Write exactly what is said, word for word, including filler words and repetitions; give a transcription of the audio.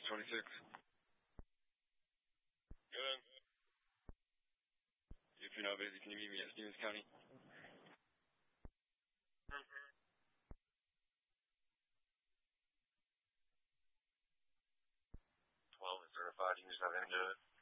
twenty-six. Good. If you're not busy, can you meet me at Stevens County? Mm-hmm. twelve is certified. You can just have him do it.